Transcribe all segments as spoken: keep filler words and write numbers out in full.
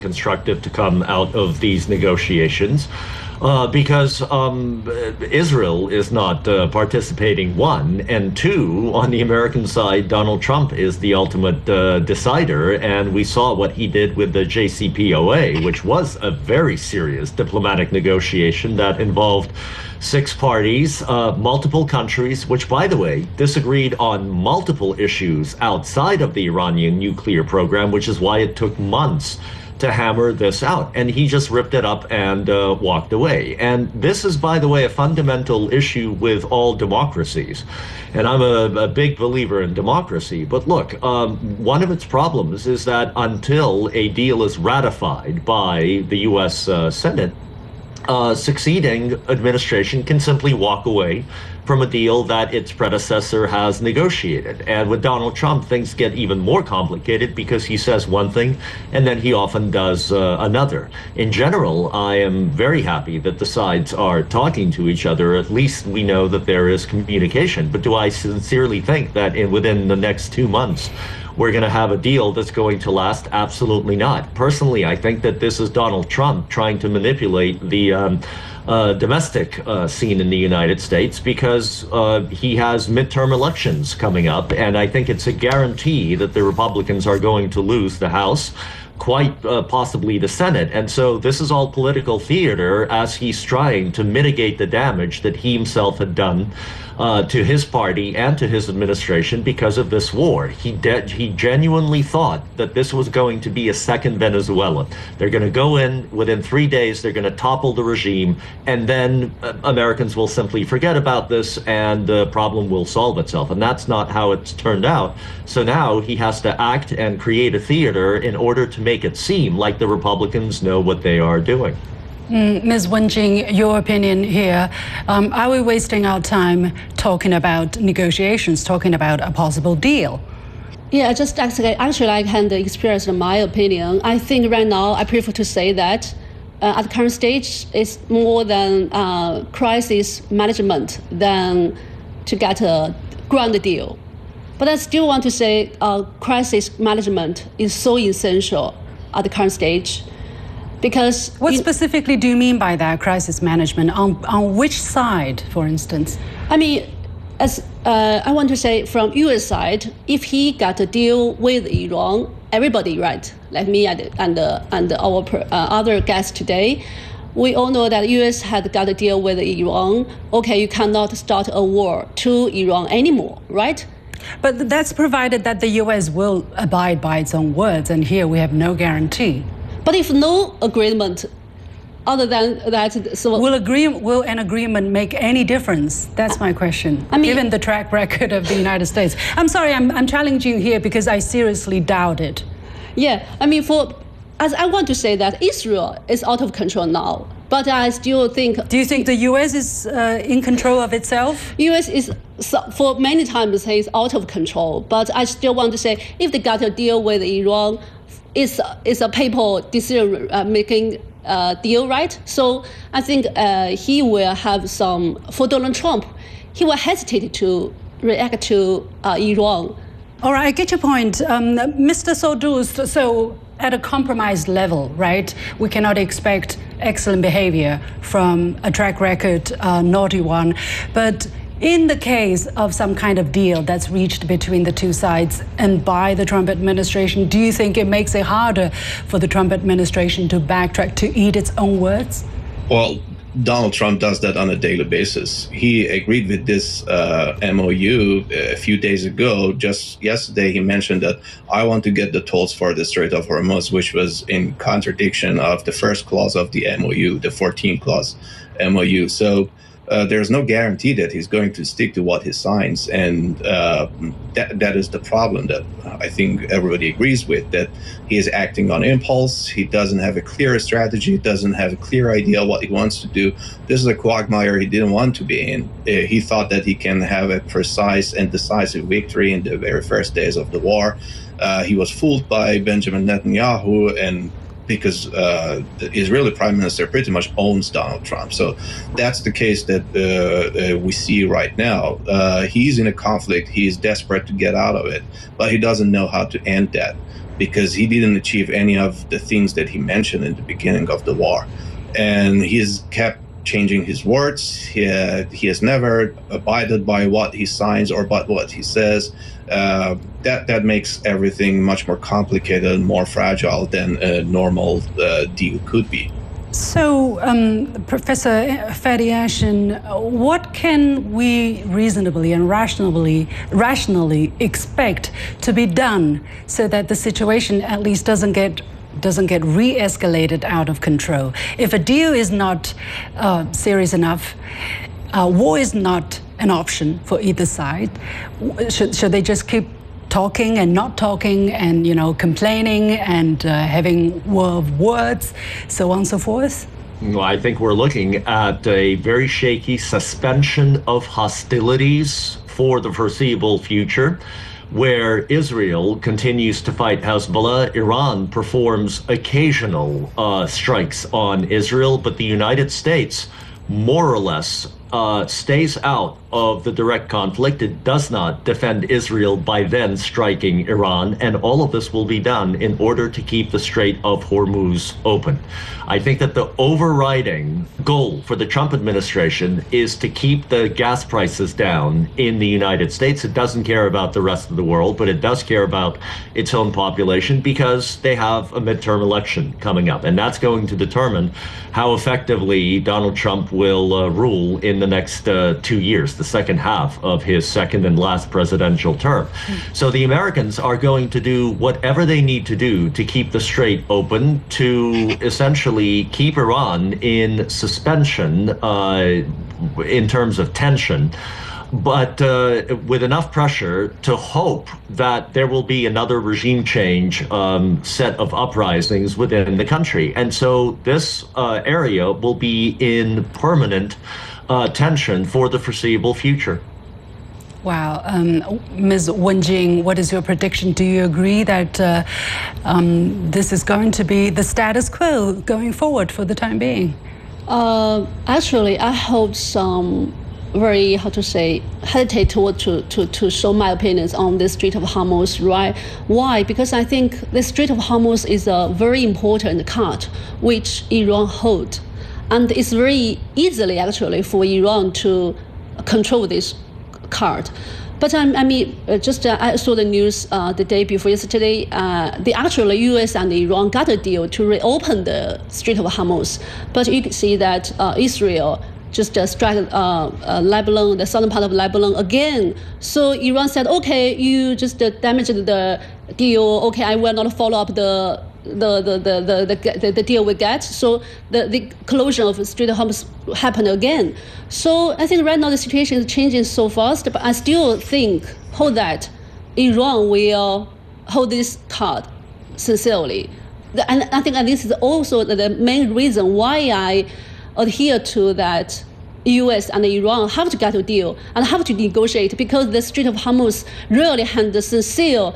constructive to come out of these negotiations. Uh, because um, Israel is not uh, participating, one, and two, on the American side, Donald Trump is the ultimate uh, decider, and we saw what he did with the J C P O A, which was a very serious diplomatic negotiation that involved six parties, uh, multiple countries, which, by the way, disagreed on multiple issues outside of the Iranian nuclear program, which is why it took months to hammer this out. And he just ripped it up and uh, walked away. And this is, by the way, a fundamental issue with all democracies. And I'm a, a big believer in democracy. But look, um, one of its problems is that until a deal is ratified by the U S uh, Senate, uh, succeeding administration can simply walk away from a deal that its predecessor has negotiated. And with Donald Trump, things get even more complicated because he says one thing and then he often does uh, another. In general, I am very happy that the sides are talking to each other. At least we know that there is communication. But do I sincerely think that in within the next two months, we're going to have a deal that's going to last? Absolutely not. Personally, I think that this is Donald Trump trying to manipulate the um, uh, domestic uh, scene in the United States because uh, he has midterm elections coming up. And I think it's a guarantee that the Republicans are going to lose the House, quite uh, possibly the Senate. And so this is all political theater as he's trying to mitigate the damage that he himself had done uh, to his party and to his administration because of this war. He de- he genuinely thought that this was going to be a second Venezuela. They're going to go in within three days, they're going to topple the regime, and then uh, Americans will simply forget about this and the problem will solve itself. And that's not how it's turned out. So now he has to act and create a theater in order to make it seem like the Republicans know what they are doing. Mm, Miz Wenjing, your opinion here. Um, are we wasting our time talking about negotiations, talking about a possible deal? Yeah, just actually, actually I can express my opinion. I think right now I prefer to say that uh, at the current stage, it's more than uh, crisis management than to get a grand deal. But I still want to say uh, crisis management is so essential at the current stage. Because what specifically do you mean by that, crisis management? On, on which side, for instance? I mean, as uh, I want to say from U S side, if he got a deal with Iran, everybody, right, like me and, and, uh, and our uh, other guests today, we all know that U S had got a deal with Iran. Okay, you cannot start a war to Iran anymore, right? But that's provided that the U S will abide by its own words, and here we have no guarantee. But if no agreement, other than that, so will agree will an agreement make any difference? That's my question. I mean, given the track record of the United States, I'm sorry, I'm I'm challenging you here because I seriously doubt it. Yeah, I mean, for as I want to say that Israel is out of control now, but I still think. Do you think the U S is uh, in control of itself? U S is for many times says out of control, but I still want to say if they got a deal with Iran. It's, it's a people decision uh, making uh, deal, right? So I think uh, he will have some, for Donald Trump, he will hesitate to react to uh, Iran. All right, I get your point. Um, Mister Soldus, so at a compromised level, right, we cannot expect excellent behavior from a track record uh, naughty one, but in the case of some kind of deal that's reached between the two sides and by the Trump administration, do you think it makes it harder for the Trump administration to backtrack, to eat its own words? Well, Donald Trump does that on a daily basis. He agreed with this uh, M O U a few days ago. Just yesterday, he mentioned that I want to get the tolls for the Strait of Hormuz, which was in contradiction of the first clause of the M O U, the fourteenth clause M O U. So Uh, there's no guarantee that he's going to stick to what he signs. And uh, that, that is the problem that I think everybody agrees with, that he is acting on impulse. He doesn't have a clear strategy, doesn't have a clear idea what he wants to do. This is a quagmire he didn't want to be in. Uh, he thought that he can have a precise and decisive victory in the very first days of the war. Uh, he was fooled by Benjamin Netanyahu and because uh, the Israeli prime minister pretty much owns Donald Trump. So that's the case that uh, uh, we see right now. Uh, he's in a conflict. He's desperate to get out of it, but he doesn't know how to end that because he didn't achieve any of the things that he mentioned in the beginning of the war. And he's kept changing his words. He, uh, he has never abided by what he signs or by what he says. Uh, that that makes everything much more complicated and more fragile than a normal uh, deal could be. So, um, Professor Fadiashin, what can we reasonably and rationally, rationally expect to be done so that the situation at least doesn't get doesn't get re-escalated out of control? If a deal is not uh, serious enough, uh, war is not an option for either side. Should, should they just keep talking and not talking and, you know, complaining and uh, having war of words, so on and so forth? Well, I think we're looking at a very shaky suspension of hostilities for the foreseeable future, where Israel continues to fight Hezbollah. Iran performs occasional uh, strikes on Israel, but the United States more or less uh, stays out of the direct conflict. It does not defend Israel by then striking Iran, and all of this will be done in order to keep the Strait of Hormuz open. I think that the overriding goal for the Trump administration is to keep the gas prices down in the United States. It doesn't care about the rest of the world, but it does care about its own population because they have a midterm election coming up, and that's going to determine how effectively Donald Trump will uh, rule in the next uh, two years, the second half of his second and last presidential term. Mm. So the Americans are going to do whatever they need to do to keep the strait open, to essentially keep Iran in suspension uh, in terms of tension, but uh, with enough pressure to hope that there will be another regime change um, set of uprisings within the country. And so this uh, area will be in permanent uh, tension for the foreseeable future. Wow. Um, Miz Wenjing, what is your prediction? Do you agree that uh, um, this is going to be the status quo going forward for the time being? Uh, actually, I hold some very, how to say, hesitate to, to, to, to show my opinions on the Strait of Hormuz, right? Why? Because I think the Strait of Hormuz is a very important card which Iran holds. And it's very easily, actually, for Iran to control this card. But um, I mean, uh, just uh, I saw the news uh, the day before yesterday. Uh, the actually U S and Iran got a deal to reopen the Strait of Hormuz. But you can see that uh, Israel just uh, struck uh, uh, Lebanon, the southern part of Lebanon again. So Iran said, okay, you just uh, damaged the deal. Okay, I will not follow up the the the the the, the, the deal we get. So the, the closure of Strait of Hormuz happened again. So I think right now the situation is changing so fast, but I still think, hold that, Iran will hold this card sincerely. And I think that this is also the main reason why I adhere to that U S and Iran have to get a deal and have to negotiate, because the Strait of Hormuz really has the sincere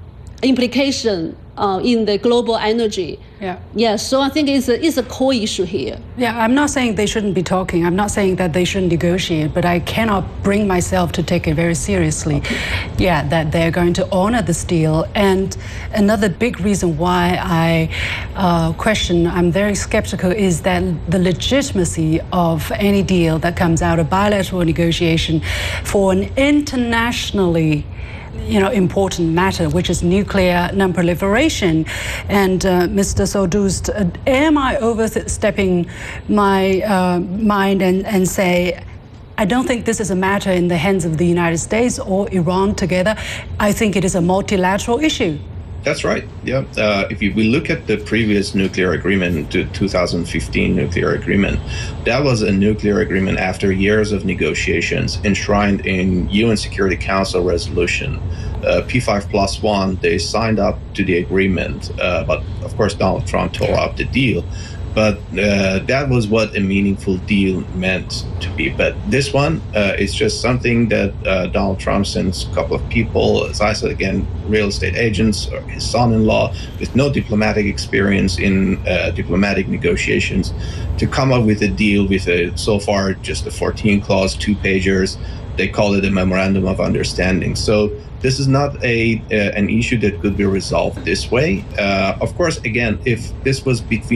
implication uh, in the global energy. Yeah. Yeah. So I think it's a, it's a core issue here. Yeah, I'm not saying they shouldn't be talking. I'm not saying that they shouldn't negotiate, but I cannot bring myself to take it very seriously. Okay. Yeah, that they're going to honor this deal. And another big reason why I uh, question, I'm very skeptical, is that the legitimacy of any deal that comes out of bilateral negotiation for an internationally you know, important matter, which is nuclear non-proliferation. And uh, Mister Soldoost, uh, am I overstepping my uh, mind and, and say, I don't think this is a matter in the hands of the United States or Iran together. I think it is a multilateral issue. That's right. Yeah. Uh, if you, we look at the previous nuclear agreement, the two thousand fifteen nuclear agreement, that was a nuclear agreement after years of negotiations enshrined in U N Security Council resolution uh, P five plus one. They signed up to the agreement, uh, but of course Donald Trump tore up the deal. but uh, that was what a meaningful deal meant to be. But this one uh, is just something that uh, Donald Trump sends a couple of people, as I said again, real estate agents or his son-in-law with no diplomatic experience in uh, diplomatic negotiations, to come up with a deal with a so far just a fourteen clause, two pagers. They call it a memorandum of understanding. So this is not a uh, an issue that could be resolved this way. Uh, of course, again, if this was between